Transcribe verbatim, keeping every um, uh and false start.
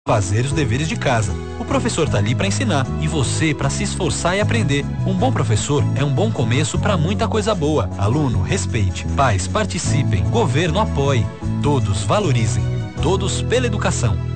fazer os deveres de casa. O professor tá ali para ensinar e você para se esforçar e aprender. Um bom professor é um bom começo para muita coisa boa. Aluno, respeite. Pais, participem. Governo, apoie. Todos valorizem. Todos pela educação.